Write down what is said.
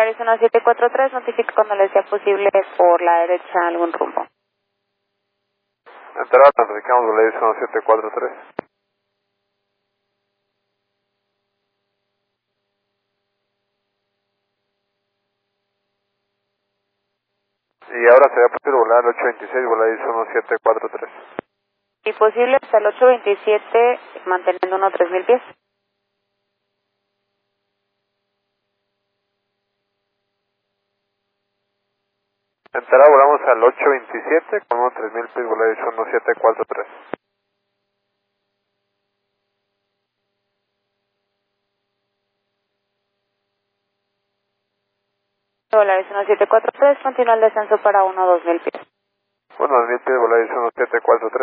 Volaris 1743, notifique cuando le sea posible por la derecha algún rumbo. Entrada, notificamos Volaris 1743. Y ahora sería posible volar el 826, Volaris 1743. Y posible hasta el 827, manteniendo unos 3000 pies. Entrada, volamos al 827 con unos 3000 pies, Volaris 1743. Volaris 1743, continúa el descenso para 2000 pies. Bueno, 2000 pies, Volaris 1743.